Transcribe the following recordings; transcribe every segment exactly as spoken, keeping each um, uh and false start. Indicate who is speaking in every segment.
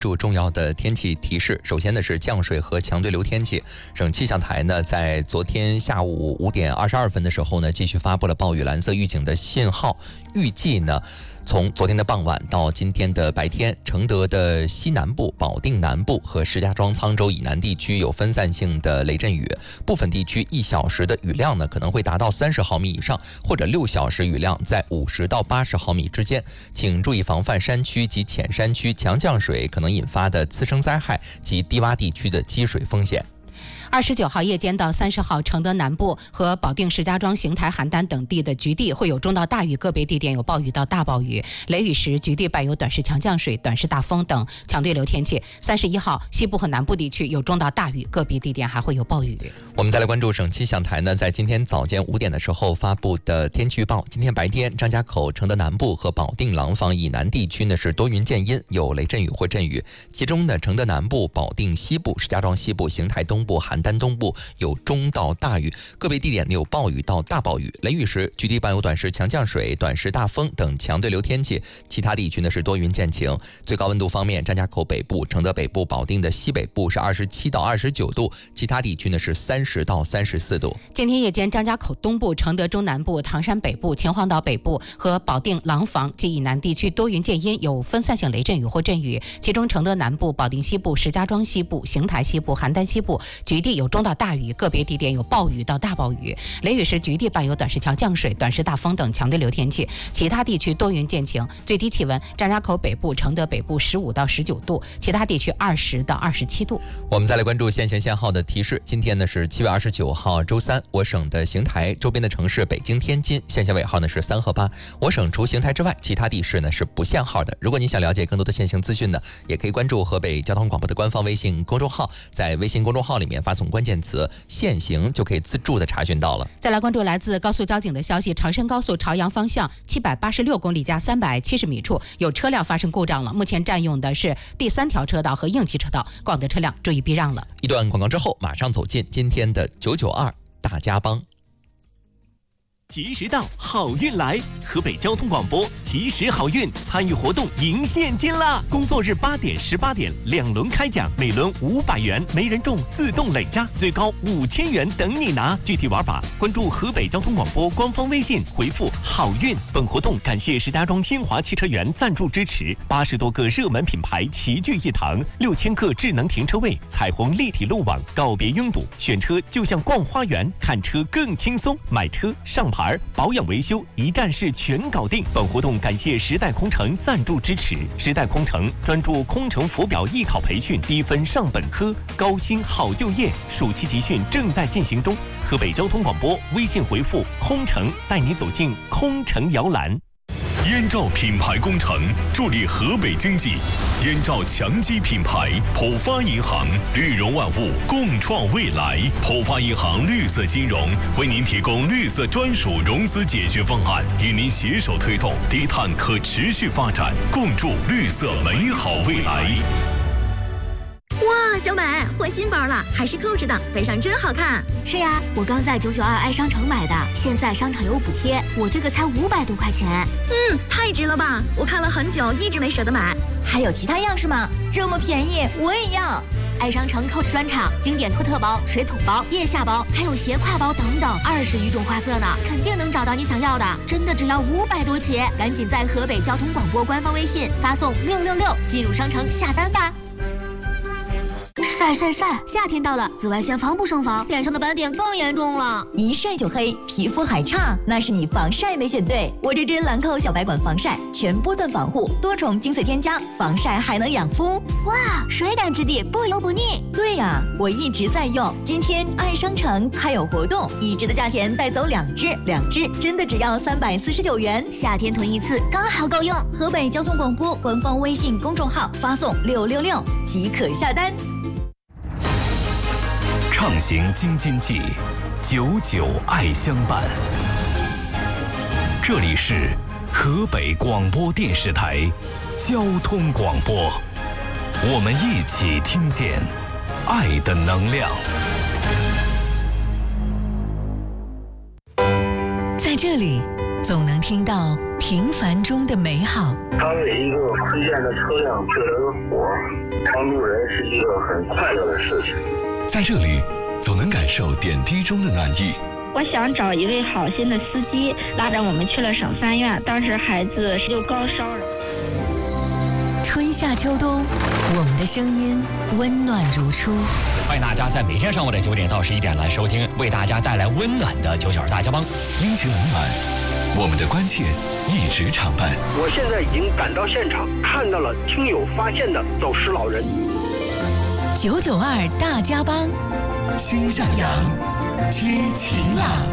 Speaker 1: 注重要的天气提示，首先呢是降水和强对流天气。省气象台呢在昨天下午五点二十二分的时候呢，继续发布了暴雨蓝色预警的信号。预计呢，从昨天的傍晚到今天的白天，承德的西南部、保定南部和石家庄、沧州以南地区有分散性的雷阵雨，部分地区一小时的雨量呢可能会达到三十毫米以上，或者六小时雨量在五十到八十毫米之间。请注意防范山区及浅山区强降水可能引发的次生灾害及低洼地区的积水风险。
Speaker 2: 二十九号夜间到三十号，承德南部和保定、石家庄、邢台、邯郸等地的局地会有中到大雨，个别地点有暴雨到大暴雨。雷雨时，局地伴有短时强降水、短时大风等强对流天气。三十一号，西部和南部地区有中到大雨，个别地点还会有暴雨。
Speaker 1: 我们再来关注省气象台呢，在今天早间五点的时候发布的天气预报。今天白天，张家口、承德南部和保定廊坊以南地区呢是多云见阴，有雷阵雨或阵雨。其中呢，承德南部、保定西部、石家庄西部、邢台东部、邯郸东部有中到大雨，个别地点有暴雨到大暴雨。雷雨时，局地伴有短时强降水、短时大风等强对流天气。其他地区呢是多云见晴。最高温度方面，张家口北部、承德北部、保定的西北部是二十七到二十九度，其他地区呢是三十到三十四度。
Speaker 2: 今天夜间，张家口东部、承德中南部、唐山北部、秦皇岛北部和保定廊坊及以南地区多云见阴，有分散性雷阵雨或阵雨。其中，承德南部、保定西部、石家庄西部、邢台西部、邯郸西部局地有中到大雨，个别地点有暴雨到大暴雨。雷雨时，局地伴有短时强降水、短时大风等强对流天气。其他地区多云见晴。最低气温，张家口北部、承德北部十五到十九度，其他地区二十到二十七度。
Speaker 1: 我们再来关注限行限号的提示。今天呢是七月二十九号周三，我省的邢台周边的城市北京、天津限行尾号呢是三和八。我省除邢台之外，其他地市呢是不限号的。如果你想了解更多的限行资讯呢，也可以关注河北交通广播的官方微信公众号，在微信公众号里面发送关键词限行，就可以自助的查询到了。
Speaker 2: 再来关注来自高速交警的消息，长深高速朝阳方向七百八十六公里加三百七十米处有车辆发生故障了，目前占用的是第三条车道和应急车道，广德车辆注意避让了。
Speaker 1: 一段广告之后，马上走进今天的九九二大家帮。
Speaker 3: 及时到，好运来！河北交通广播及时好运参与活动赢现金啦！工作日八点、十八点两轮开奖，每轮五百元，没人中自动累加，最高五千元等你拿。具体玩法，关注河北交通广播官方微信，回复好运。本活动感谢石家庄新华汽车园赞助支持，八十多个热门品牌齐聚一堂，六千个智能停车位，彩虹立体路网，告别拥堵，选车就像逛花园，看车更轻松，买车上牌。保养维修一站式全搞定。本活动感谢时代空乘赞助支持。时代空乘专注空乘浮表艺考培训，低分上本科，高薪好就业。暑期集训正在进行中。河北交通广播微信回复空乘，带你走进空乘摇篮。
Speaker 4: 燕赵品牌工程助力河北经济，燕赵强基品牌，浦发银行，绿融万物，共创未来。浦发银行绿色金融为您提供绿色专属融资解决方案，与您携手推动低碳可持续发展，共筑绿色美好未来。
Speaker 5: 哇，小美换新包了，还是扣着的，背上真好看。
Speaker 6: 是呀，我刚在九九二爱商城买的，现在商场有补贴，我这个才五百多块钱。
Speaker 5: 嗯，太值了吧！我看了很久，一直没舍得买。还有其他样式吗？这么便宜，我也要。
Speaker 6: 爱商城 Coach 专场，经典托特包、水桶包、腋下包，还有斜挎包等等，二十余种花色呢，肯定能找到你想要的。真的只要五百多起，赶紧在河北交通广播官方微信发送六六六进入商城下单吧。晒晒晒！夏天到了，紫外线防不胜防，脸上的斑点更严重了。
Speaker 5: 一晒就黑，皮肤还差，那是你防晒没选对。我这支兰蔻小白管防晒，全波段防护，多重精粹添加，防晒还能养肤。
Speaker 6: 哇，水感质地，不油不腻。
Speaker 5: 对呀，我一直在用。今天爱商城还有活动，一支的价钱带走两支，两支真的只要三百四十九元。
Speaker 6: 夏天囤一次刚好够用。
Speaker 5: 河北交通广播官方微信公众号发送六六六即可下单。
Speaker 4: 畅行京津冀，久久爱相伴。这里是河北广播电视台交通广播，我们一起听见爱的能量。
Speaker 7: 在这里，
Speaker 5: 总能听到平凡中的美好。
Speaker 7: 当为一个推荐的车辆救了个火，帮助人是一个很快乐的事情。
Speaker 4: 在这里，总能感受点滴中的暖意。
Speaker 8: 我想找一位好心的司机，拉着我们去了省三院，当时孩子就高烧了。
Speaker 5: 春夏秋冬，我们的声音温暖如初。
Speaker 9: 欢迎大家在每天上午的九点到十一点来收听，为大家带来温暖的九九二大家帮。
Speaker 4: 温情冷暖，我们的关切一直常伴。
Speaker 10: 我现在已经赶到现场，看到了听友发现的走失老人。
Speaker 5: 九九二大家帮，
Speaker 4: 心向阳，
Speaker 5: 接晴朗。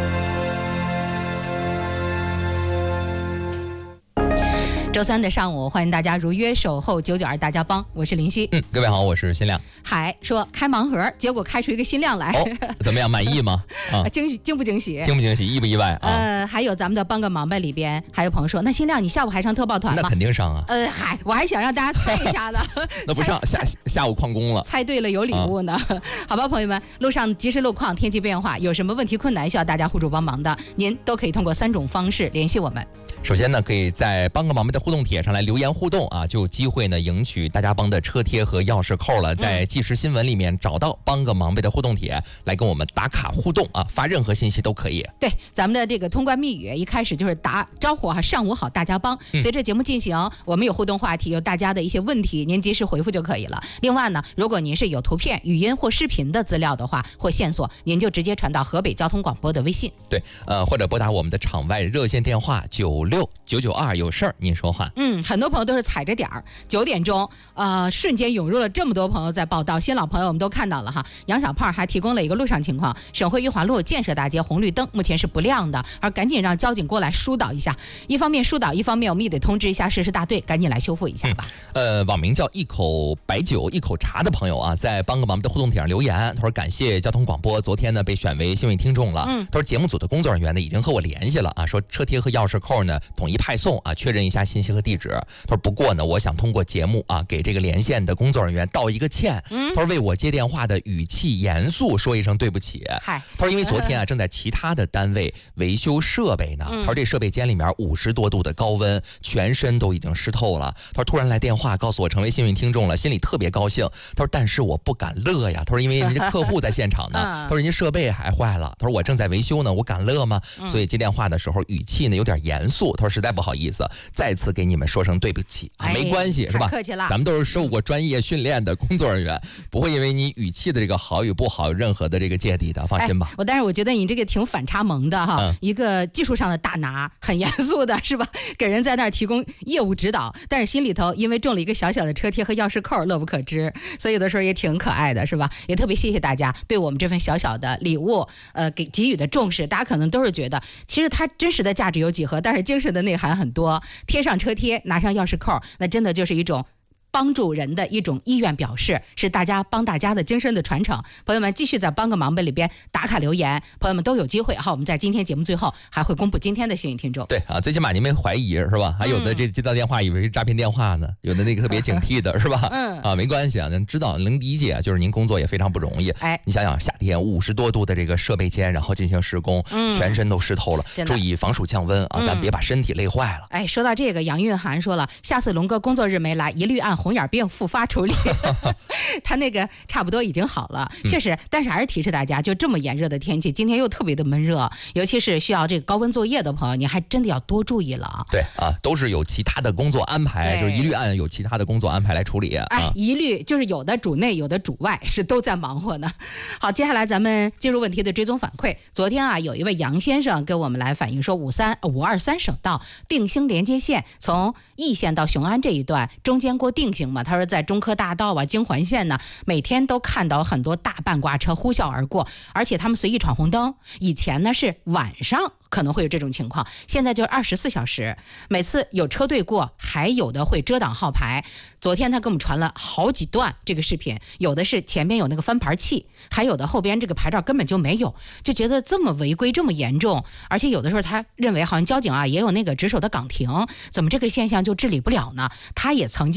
Speaker 2: 周三的上午，欢迎大家如约守候九九二大家帮，我是林夕。
Speaker 1: 嗯，各位好，我是新亮。
Speaker 2: 还说开盲盒，结果开出一个新亮来，
Speaker 1: 哦，怎么样？满意吗？
Speaker 2: 啊，惊喜惊不惊喜？
Speaker 1: 惊不惊喜？意不意外啊？
Speaker 2: 呃，还有咱们的帮个忙呗里边，还有朋友说，那新亮你下午还上特报团吗？
Speaker 1: 那肯定上啊。
Speaker 2: 呃，嗨，我还想让大家猜一下呢。
Speaker 1: 那不上，下下午旷工了。
Speaker 2: 猜对了有礼物呢。啊、好吧，朋友们，路上及时路况、天气变化，有什么问题困难需要大家互助帮忙的，您都可以通过三种方式联系我们。
Speaker 1: 首先呢，可以在帮个忙的互动帖上来留言互动啊，就有机会呢赢取大家帮的车贴和钥匙扣了。在即时新闻里面找到帮个忙的互动帖，来跟我们打卡互动啊，发任何信息都可以。
Speaker 2: 对，咱们的这个通关密语一开始就是打招呼啊，上午好大家帮。随着节目进行，我们有互动话题，有大家的一些问题，您及时回复就可以了。另外呢，如果您是有图片、语音或视频的资料的话，或线索，您就直接传到河北交通广播的微信。
Speaker 1: 对，呃，或者拨打我们的场外热线电话九六九九二，有事儿您说话。
Speaker 2: 嗯，很多朋友都是踩着点儿，九点钟，呃，瞬间涌入了这么多朋友在报道。新老朋友我们都看到了哈，杨小胖还提供了一个路上情况：省会裕华路建设大街红绿灯目前是不亮的，而赶紧让交警过来疏导一下。一方面疏导，一方面我们也得通知一下市市大队，赶紧来修复一下吧。
Speaker 1: 嗯、呃，网名叫一口白酒一口茶的朋友啊，在帮个忙的互动帖上留言，他说感谢交通广播，昨天呢被选为幸运听众了。嗯，他说节目组的工作人员呢已经和我联系了啊，说车贴和钥匙扣呢统一派送啊，确认一下信息和地址。他说不过呢，我想通过节目啊给这个连线的工作人员道一个歉。嗯，他说为我接电话的语气严肃说一声对不起。
Speaker 2: 嗨，
Speaker 1: 他说因为昨天啊正在其他的单位维修设备呢，他说这设备间里面五十多度的高温，全身都已经湿透了。他说突然来电话告诉我成为幸运听众了，心里特别高兴。他说但是我不敢乐呀，他说因为人家客户在现场呢，他说人家设备还坏了，他说我正在维修呢，我敢乐吗？所以接电话的时候语气呢有点严肃。他说实在不好意思，再次给你们说声对不起啊，没关系，是吧？
Speaker 2: 客气了，
Speaker 1: 咱们都是受过专业训练的工作人员，不会因为你语气的这个好与不好有任何的这个芥蒂的，放心吧。
Speaker 2: 我但是我觉得你这个挺反差萌的哈，嗯、一个技术上的大拿，很严肃的是吧？给人在那儿提供业务指导，但是心里头因为中了一个小小的车贴和钥匙扣，乐不可支，所以有的时候也挺可爱的，是吧？也特别谢谢大家对我们这份小小的礼物，呃，给给予的重视。大家可能都是觉得，其实它真实的价值有几何，但是精神的内涵很多。贴上车贴，拿上钥匙扣，那真的就是一种帮助人的一种意愿表示，是大家帮大家的精神的传承。朋友们继续在帮个忙呗里边打卡留言，朋友们都有机会哈。我们在今天节目最后还会公布今天的幸运听众。
Speaker 1: 对啊，最起码您没怀疑是吧？还有的这接到电话以为是诈骗电话呢，有的那个特别警惕的是吧？嗯啊，没关系啊，能知道能理解，就是您工作也非常不容易。哎，你想想夏天五十多度的这个设备间，然后进行施工，嗯、全身都湿透了，注意防暑降温啊，咱别把身体累坏了。
Speaker 2: 哎，说到这个，杨韵涵说了，下次龙哥工作日没来，一律按红眼病复发处理。他那个差不多已经好了，确实，但是还是提示大家，就这么炎热的天气，今天又特别的闷热，尤其是需要这个高温作业的朋友，你还真的要多注意了啊。
Speaker 1: 对啊，都是有其他的工作安排，就是一律按有其他的工作安排来处理。
Speaker 2: 哎，啊、一律就是有的主内，有的主外，是都在忙活呢。好，接下来咱们进入问题的追踪反馈。昨天啊，有一位杨先生跟我们来反映说，五三五二三省道定兴连接线从义县到雄安这一段中间过定兴嘛，他说在中科大道啊、京环线呢，每天都看到很多大半挂车呼啸而过，而且他们随意闯红灯。以前呢是晚上可能会有这种情况，现在就是二十四小时，每次有车队过，还有的会遮挡号牌。昨天他给我们传了好几段这个视频，有的是前边有那个翻牌器，还有的后边这个牌照根本就没有，就觉得这么违规这么严重，而且有的时候他认为好像交警啊也有那个值守的岗亭，怎么这个现象就治理不了呢？他也曾经给定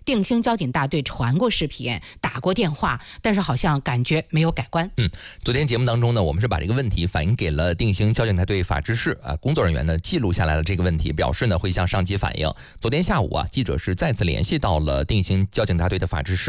Speaker 2: 定兴交警大队传过视频，打过电话，但是好像感觉没有改观。
Speaker 1: 嗯，昨天节目当中呢，我们是把这个问题反映给了定兴交警大队法制室啊，工作人员呢记录下来了这个问题，表示呢会向上级反映。昨天下午啊，记者是再次联系到了定兴交警大队的法制室。